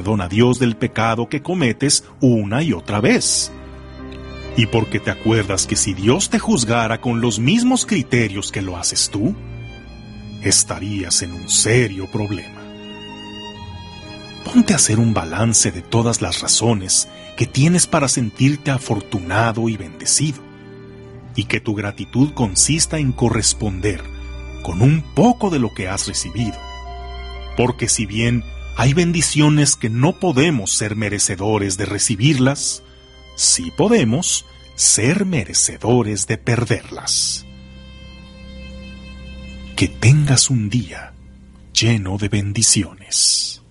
perdón a Dios del pecado que cometes una y otra vez. Y porque te acuerdas que si Dios te juzgara con los mismos criterios que lo haces tú, estarías en un serio problema. Ponte a hacer un balance de todas las razones que tienes para sentirte afortunado y bendecido, y que tu gratitud consista en corresponder con un poco de lo que has recibido. Porque si bien hay bendiciones que no podemos ser merecedores de recibirlas, sí podemos ser merecedores de perderlas. Que tengas un día lleno de bendiciones.